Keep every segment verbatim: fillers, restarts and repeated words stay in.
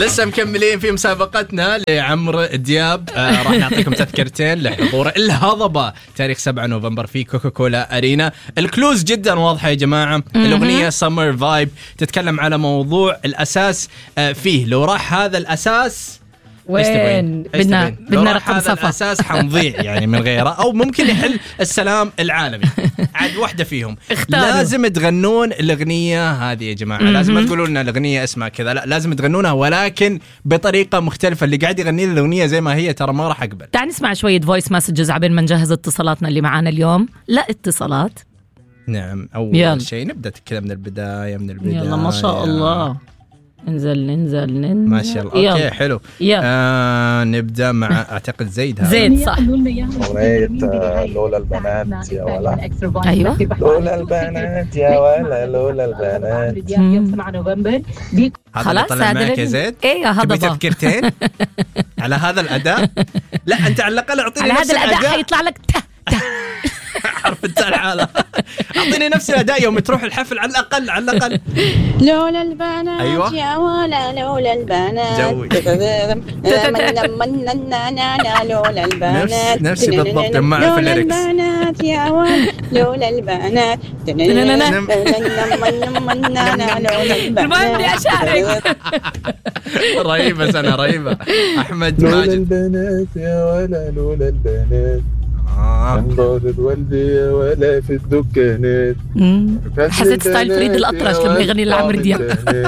لسه مكملين في مسابقتنا لعمرو دياب. آه راح نعطيكم تذكرتين لحضور الهضبة تاريخ سبعة نوفمبر في كوكاكولا أرينا. الكلوز جدا واضحة يا جماعة. الأغنية سمر فايب تتكلم على موضوع الأساس آه فيه. لو راح هذا الأساس وين بدنا بدنا رقم صفا الأساس حنضيع يعني من غيره، أو ممكن يحل السلام العالمي. عاد واحدة فيهم اختاروا. لازم تغنون الأغنية هذه يا جماعة. م-م. لازم تقولوا لنا الأغنية اسمها كذا، لا لازم تغنونها ولكن بطريقة مختلفة. اللي قاعد يغني الأغنية زي ما هي ترى ما راح أقبل. تعال نسمع شوية فويس مسجز عبين ما نجهز اتصالاتنا اللي معانا اليوم. لا اتصالات. نعم أول يلا. شيء نبدأ كذا من البداية من البداية. يلا ما شاء الله. انزل ننزل ننزل ما شاء الله. اوكي يلا. حلو آه نبدا مع اعتقد زيد. هذا زيد صح. اغنيه لولا البنات يا ولا. ايوه لولا البنات يا ولا لولا البنات. هذا طلع معك يا زيد. ايه يا هضبه تذكرتين على هذا الاداء. لا انت على الاقل اعطيني على هذا الاداء حيطلع لك ته ته حرف التاء الحالة. أعطيني نفس الأداء يوم تروح الحفل على الأقل على الأقل. لولا البنات أيوة. يا ولا لولا البنات جوي لولا البنات نفس بالضبط معي في الليركس. لولا البنات يا ولا لولا البنات المهم بدي أشارك. رهيبة سنة رهيبة. أحمد ماجد. لولا البنات يا ولا لولا البنات من ضارب والدي ولا في الدكانات. حسيت ستايل فريد الأطرش لما يغني لعمرو دياب.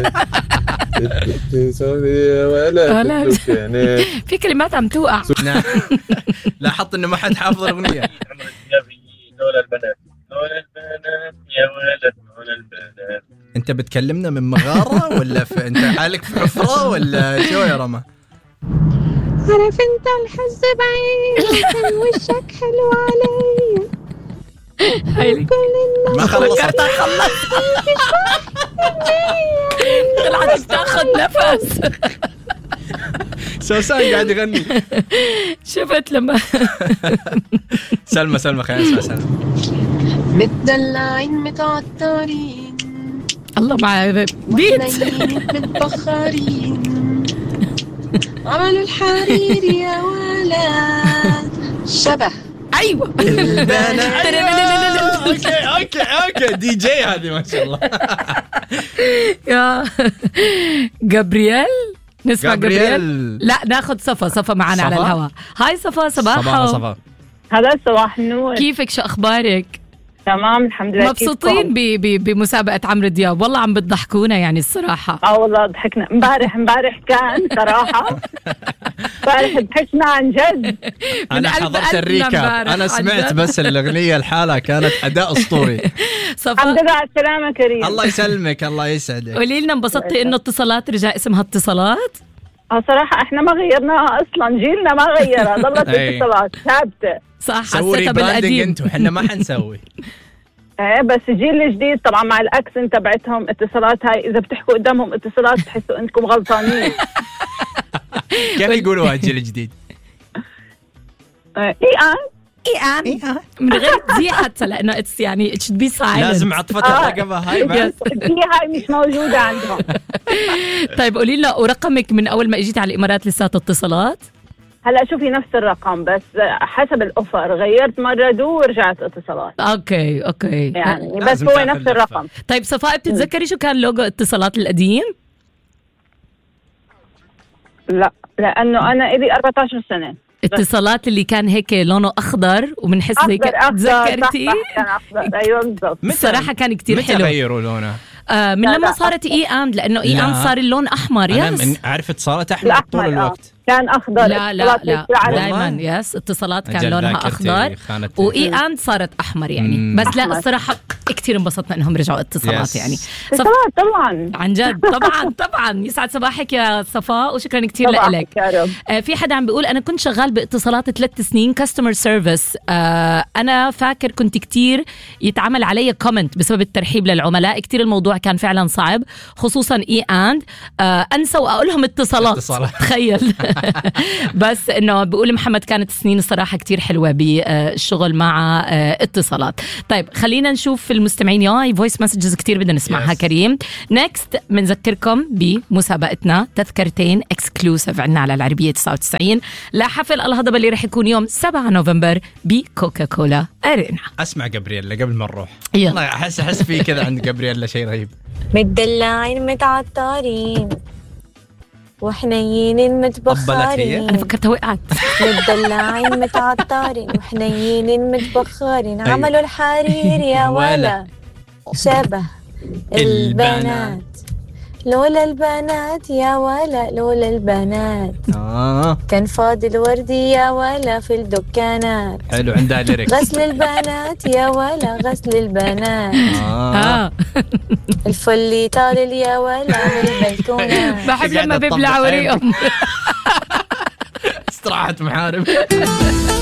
ولا في الدكانات. في كلمات عم توقع. لاحظت إنه ما حد حافظ الأغنية. لولا البنات لولا البنات يا ولد لولا البنات. أنت بتكلمنا من مغارة ولا في أنت حالك في حفرة ولا شو يا رما؟ عارف انت الحز بعيد كان وشك حلو عليا كل ما خلصت طلعت تاخذ نفس. سوسان قاعد يغني. شفت لما سلمى سلمى خلينا نسمع سلمى. متدلعين متعطرين الله مع بيت متبخرين عملوا الحرير يا ولد شبه. ايوه البنات. اوكي اوكي اوكي دي جي هذه ما شاء الله. يا جابرييل نسمع جابرييل. لا ناخذ صفا صفا معنا على الهواء. هاي صفا صباح صباح. هذا صباح النور. كيفك شو اخبارك؟ تمام الحمد لله. مبسوطين بمسابقة عمرو دياب والله عم بتضحكونا يعني الصراحة. اه والله ضحكنا امبارح امبارح كان صراحة امبارح ضحكنا عن جد. أنا حضرت الريكاب أنا سمعت بس الأغنية الحالة كانت أداء أسطوري. الحمد لله على السلامة كريم. الله يسلمك الله يسعدك. قولي لنا انبسطتي إنه اتصالات رجع اسمها اتصالات؟ اه صراحة احنا ما غيرناها أصلا جيلنا ما غيرها ضلت اتصالات ثابتة. صح سوي براندنج انتوا احنا ما حنسوي. ايه بس الجيل الجديد طبعا مع الاكسنت تبعتهم اتصالات هاي اذا بتحكوا قدامهم اتصالات تحسوا انكم غلطانين. كيف يقولوا الجيل الجديد؟ ايه ان ايه ان من غير دي حتى لانه اتس يعني اتش بي سايلنت. لازم عطفة الرقبة هاي بس دي هاي مش موجودة عندهم. طيب قولي لنا ورقمك من اول ما اجيت على الامارات لساته اتصالات؟ هلا شوفي نفس الرقم بس حسب الاوفر غيرت مرة دو ورجعت اتصالات. اوكي اوكي يعني بس هو نفس الرقم. طيب صفاء بتتذكري شو كان لوجو اتصالات القديم؟ لا لانه انا الي أربعة عشر سنة. اتصالات اللي كان هيك لونه اخضر وبنحس هيك تذكرتي؟ كان اخضر ايوه بالضبط. الصراحة كان كتير حلو. متى غيروا لونه؟ آه من لما صارت اي اند لانه اي اند صار اللون احمر. يس عرفت صارت احمر طول الوقت. كان اخضر. لا لا لا دائما يس اتصالات كان لونها اخضر واي اند صارت احمر يعني. مم. بس لا الصراحه كتير انبسطنا انهم رجعوا اتصالات yes. يعني. صف... طبعا عن جد طبعا طبعا. يسعد صباحك يا صفاء وشكرا كتير لك. آه في حدا عم بيقول انا كنت شغال باتصالات ثلاث سنين كاستمر سيرفيس. آه انا فاكر كنت كتير يتعمل علي كومنت بسبب الترحيب للعملاء. كتير الموضوع كان فعلا صعب خصوصا اي اند آه انسى واقول لهم اتصالات. تخيل. بس انه بقول محمد كانت سنين الصراحه كتير حلوه بالشغل مع اتصالات. طيب خلينا نشوف المستمعين ياي فويس مسجز كتير بدنا نسمعها. yes. كريم نيكست بنذكركم بمسابقتنا تذكرتين اكسكلوسيف عنا على العربية تسعة وتسعين لحفل الهضبة اللي رح يكون يوم سبعة نوفمبر بكوكا كولا أرينا. اسمع جابرييلا قبل ما نروح. والله احس احس في كذا عند جابرييلا شيء رهيب. متدلعين متعطرين وحنيين متبخرين. أنا فكرتها وقعت. متدلعين متعطرين وحنيين متبخرين. عملوا الحرير يا ولا شبه البنات. لولا البنات يا ولا لولا البنات آه. كان فاضل وردي يا ولا في الدكانات. حلو عندها ليريك. غسل البنات يا ولا غسل البنات. آه. الفل طال يا ولا من البلكونات. بحب لما بيبلعوا ريقهم. استراحة محارب.